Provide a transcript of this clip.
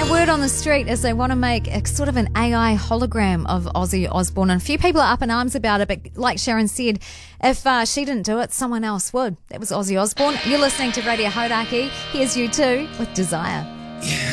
Word on the street is they want to make a sort of an AI hologram of Ozzy Osbourne. And a few people are up in arms about it, but like Sharon said, if she didn't do it, someone else would. That was Ozzy Osbourne. You're listening to Radio Hodaki. Here's U2 with Desire.